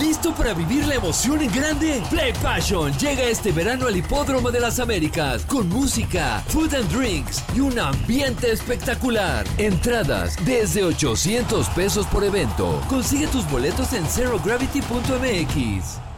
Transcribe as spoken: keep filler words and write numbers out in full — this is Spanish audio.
¿Listo para vivir la emoción en grande? Play Passion llega este verano al Hipódromo de las Américas con música, food and drinks y un ambiente espectacular. Entradas desde ochocientos pesos por evento. Consigue tus boletos en zero gravity punto m x.